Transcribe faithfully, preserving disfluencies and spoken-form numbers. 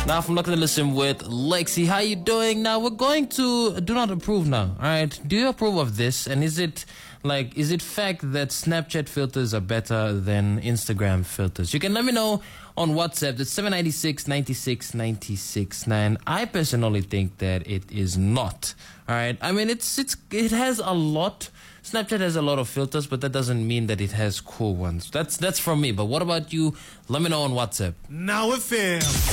Now from Look at the Listen with Lexi. How you doing? Now we're going to do not approve now. Alright. Do you approve of this? And is it like is it fact that Snapchat filters are better than Instagram filters? You can let me know on WhatsApp. It's seven nine six, nine six, nine six nine. I personally think that it is not. Alright. I mean it's it's it has a lot. Snapchat has a lot of filters, but that doesn't mean that it has cool ones. That's that's from me. But what about you? Let me know on WhatsApp. Now F M.